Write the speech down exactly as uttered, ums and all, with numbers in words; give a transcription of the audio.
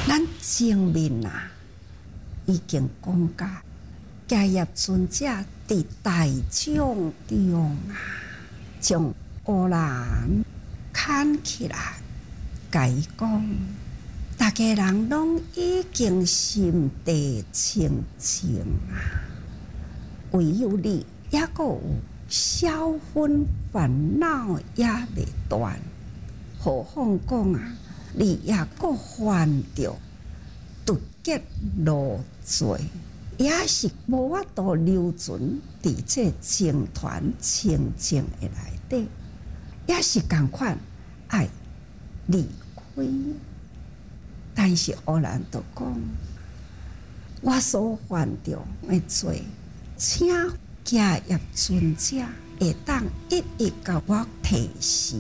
咱前面啊已经讲到，迦叶尊者伫大众中啊，将乌兰牵起来，甲伊讲，大家人拢已经心地清净啊，唯有你还阁有少分烦恼也未断，何况讲啊，你也阁犯着突结路罪，也是无法度留存伫这僧团清净的内底，也是同款爱离开。但是乌兰就讲，我所犯着的罪，请迦叶尊者会当一一甲我提示，